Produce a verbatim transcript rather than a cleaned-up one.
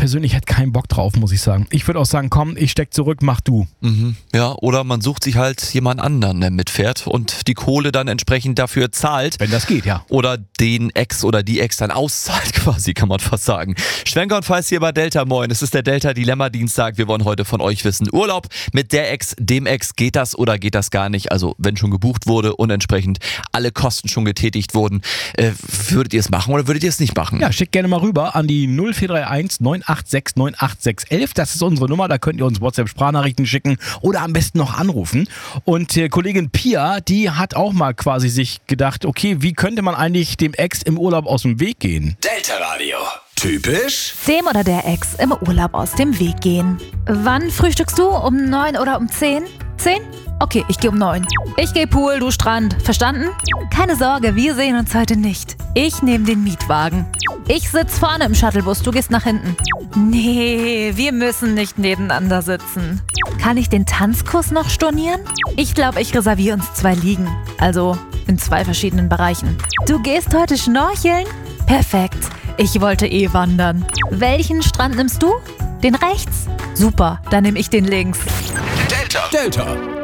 persönlich hätte keinen Bock drauf, muss ich sagen. Ich würde auch sagen, komm, ich steck zurück, mach du. Mhm. Ja, oder man sucht sich halt jemand anderen, der mitfährt und die Kohle dann entsprechend dafür zahlt. Wenn das geht, ja. Oder den Ex oder die Ex dann auszahlt quasi, kann man fast sagen. Schwenker und Falls hier bei Delta, moin. Es ist der Delta-Dilemma-Dienstag. Wir wollen heute von euch wissen, Urlaub mit der Ex, dem Ex, geht das oder geht das gar nicht? Also wenn schon gebucht wurde und entsprechend alle Kosten schon getätigt wurden, äh, würdet ihr es machen oder würdet ihr es nicht machen? Ja, schickt gerne mal rüber an die null vier drei eins neun acht sechs neun acht sechs eins eins. Das ist unsere Nummer, da könnt ihr uns WhatsApp-Sprachnachrichten schicken oder am besten noch anrufen. Und äh, Kollegin Pia, die hat auch mal quasi sich gedacht, okay, wie könnte man eigentlich dem Ex im Urlaub aus dem Weg gehen? Delta Radio. Typisch? Dem oder der Ex im Urlaub aus dem Weg gehen. Wann frühstückst du? Um neun oder um zehn? Zehn? Okay, ich gehe um neun. Ich gehe Pool, du Strand. Verstanden? Keine Sorge, wir sehen uns heute nicht. Ich nehme den Mietwagen. Ich sitz vorne im Shuttlebus, du gehst nach hinten. Nee, wir müssen nicht nebeneinander sitzen. Kann ich den Tanzkurs noch stornieren? Ich glaube, ich reserviere uns zwei Liegen. Also in zwei verschiedenen Bereichen. Du gehst heute schnorcheln? Perfekt. Ich wollte eh wandern. Welchen Strand nimmst du? Den rechts? Super, dann nehme ich den links. Delta. Delta.